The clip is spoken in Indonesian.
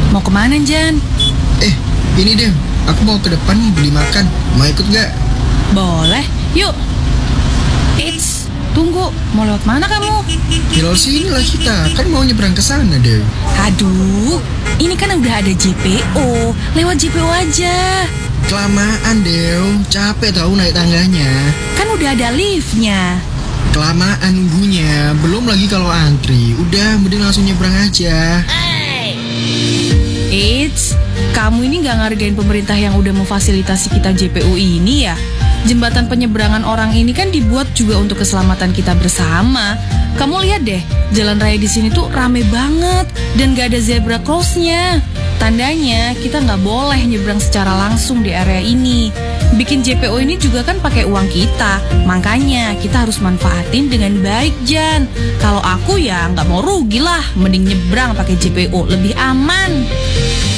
Mau kemana, Jan? Ini deh, aku mau ke depan nih beli makan. Mau ikut gak? Boleh, yuk. Eits, tunggu. Mau lewat mana kamu? Ya lewat sini lah kita, kan mau nyebrang ke sana deh. Aduh, ini kan udah ada JPO. Lewat JPO aja. Kelamaan Dew, capek tahu naik tangganya. Kan udah ada liftnya. Kelamaan nunggunya, belum lagi kalau antri. Udah, mending langsung nyebrang aja. Eits, kamu ini gak ngargain pemerintah yang udah memfasilitasi kita JPO ini ya? Jembatan penyeberangan orang ini kan dibuat juga untuk keselamatan kita bersama. Kamu lihat deh, jalan raya di sini tuh rame banget dan gak ada zebra crossnya. Tandanya kita nggak boleh nyebrang secara langsung di area ini. Bikin JPO ini juga kan pakai uang kita, makanya kita harus manfaatin dengan baik, Jan. Kalau aku ya nggak mau rugi lah, mending nyebrang pakai JPO lebih aman.